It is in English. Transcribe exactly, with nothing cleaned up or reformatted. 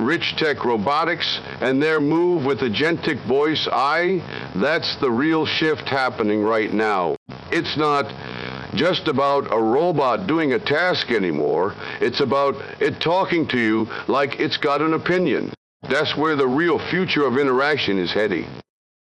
rich tech robotics and their move with agentic voice A I, that's the real shift happening right now. It's not just about a robot doing a task anymore. It's about it talking to you like it's got an opinion. That's where the real future of interaction is heading.